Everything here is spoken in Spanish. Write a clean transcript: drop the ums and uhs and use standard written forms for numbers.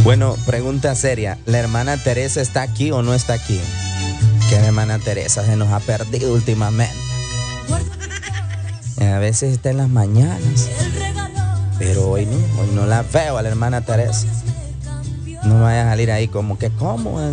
Bueno, pregunta seria. ¿La hermana Teresa está aquí o no está aquí? Que la hermana Teresa se nos ha perdido últimamente. A veces está en las mañanas, pero hoy no la veo a la hermana Teresa. No vaya a salir ahí como que, ¿cómo?